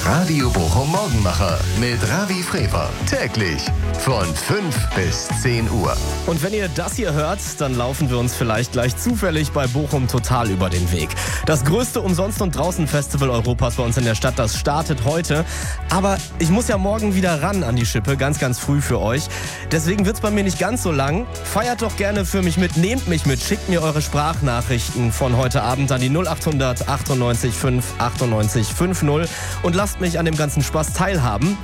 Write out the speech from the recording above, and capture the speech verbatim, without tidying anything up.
Radio Bochum Morgenmacher mit Ravi Frewer. Täglich von fünf bis zehn Uhr. Und wenn ihr das hier hört, dann laufen wir uns vielleicht gleich zufällig bei Bochum total über den Weg. Das größte Umsonst- und Draußen-Festival Europas bei uns in der Stadt, das startet heute. Aber ich muss ja morgen wieder ran an die Schippe, ganz, ganz früh für euch. Deswegen wird's bei mir nicht ganz so lang. Feiert doch gerne für mich mit, nehmt mich mit, schickt mir eure Sprachnachrichten von heute Abend an die null acht hundert achtundneunzig fünf achtundneunzig fünfzig und lasst mich an dem ganzen Spaß teilhaben.